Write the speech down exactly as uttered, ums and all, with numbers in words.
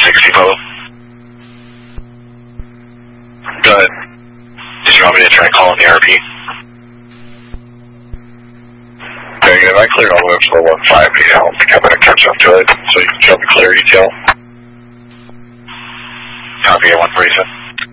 sixty both. Go ahead. Did you want me to try calling the R P? Okay, good. I cleared all the way up to the one five eight. I don't think I'm going to catch up to it, so you can show me clear detail. Copy at one forty-seven.